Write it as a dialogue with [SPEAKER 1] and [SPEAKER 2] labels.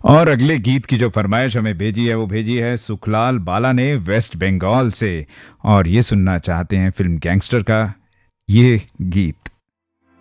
[SPEAKER 1] और अगले गीत की जो फरमाइश हमें भेजी है वो भेजी है सुखलाल बाला ने वेस्ट बंगाल से। और ये सुनना चाहते हैं फिल्म गैंगस्टर का ये गीत।